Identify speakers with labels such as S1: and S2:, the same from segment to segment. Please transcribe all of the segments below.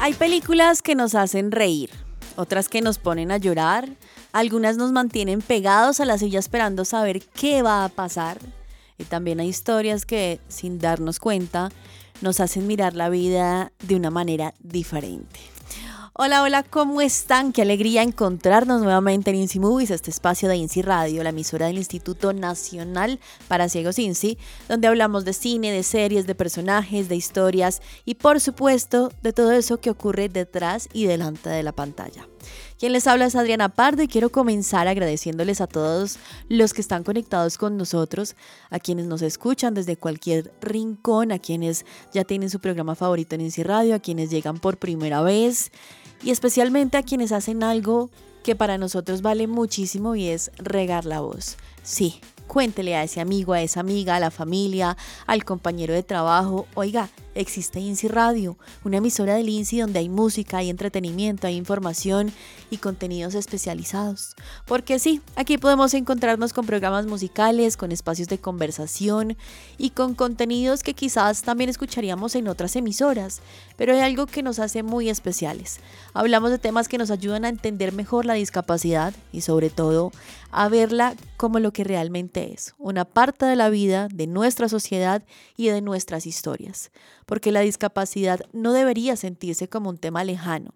S1: Hay películas que nos hacen reír, otras que nos ponen a llorar, algunas nos mantienen pegados a la silla esperando saber qué va a pasar. Y también hay historias que, sin darnos cuenta, nos hacen mirar la vida de una manera diferente. Hola, hola, ¿cómo están? Qué alegría encontrarnos nuevamente en INSI Movies, este espacio de INSI Radio, la emisora del Instituto Nacional para Ciegos INSI, donde hablamos de cine, de series, de personajes, de historias y, por supuesto, de todo eso que ocurre detrás y delante de la pantalla. Quien les habla es Adriana Pardo y quiero comenzar agradeciéndoles a todos los que están conectados con nosotros, a quienes nos escuchan desde cualquier rincón, a quienes ya tienen su programa favorito en INSI Radio, a quienes llegan por primera vez y especialmente a quienes hacen algo que para nosotros vale muchísimo y es regar la voz. Sí, cuéntele a ese amigo, a esa amiga, a la familia, al compañero de trabajo. Oiga, existe INSI Radio, una emisora del INSI donde hay música, hay entretenimiento, hay información y contenidos especializados. Porque sí, aquí podemos encontrarnos con programas musicales, con espacios de conversación y con contenidos que quizás también escucharíamos en otras emisoras. Pero hay algo que nos hace muy especiales. Hablamos de temas que nos ayudan a entender mejor la discapacidad y sobre todo a verla como lo que realmente es, una parte de la vida, de nuestra sociedad y de nuestras historias. Porque la discapacidad no debería sentirse como un tema lejano,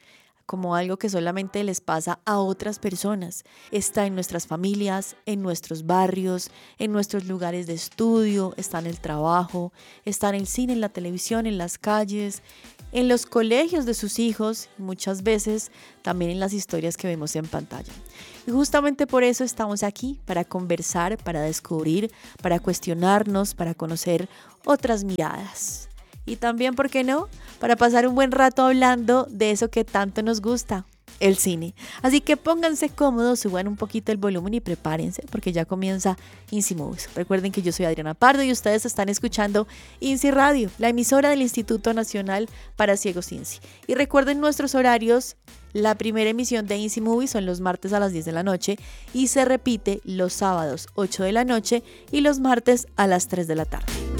S1: como algo que solamente les pasa a otras personas. Está en nuestras familias, en nuestros barrios, en nuestros lugares de estudio, está en el trabajo, está en el cine, en la televisión, en las calles, en los colegios de sus hijos, muchas veces también en las historias que vemos en pantalla. Y justamente por eso estamos aquí, para conversar, para descubrir, para cuestionarnos, para conocer otras miradas. Y también, ¿por qué no?, para pasar un buen rato hablando de eso que tanto nos gusta, el cine. Así que pónganse cómodos, suban un poquito el volumen y prepárense porque ya comienza INSI Movies. Recuerden que yo soy Adriana Pardo y ustedes están escuchando INSI Radio, la emisora del Instituto Nacional para Ciegos INSI. Y recuerden nuestros horarios. La primera emisión de INSI Movies son los martes a las 10 de la noche y se repite los sábados 8 de la noche y los martes a las 3 de la tarde.